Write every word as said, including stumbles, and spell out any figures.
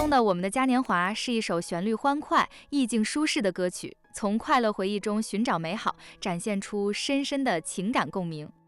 中的《我们的嘉年华》是一首旋律欢快、意境舒适的歌曲，从快乐回忆中寻找美好，展现出深深的情感共鸣。